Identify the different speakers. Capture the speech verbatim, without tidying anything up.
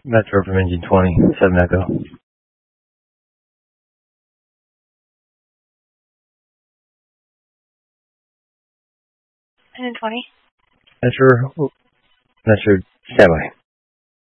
Speaker 1: Metro from engine twenty, seven Echo.
Speaker 2: Engine twenty.
Speaker 1: Metro, Metro, standby.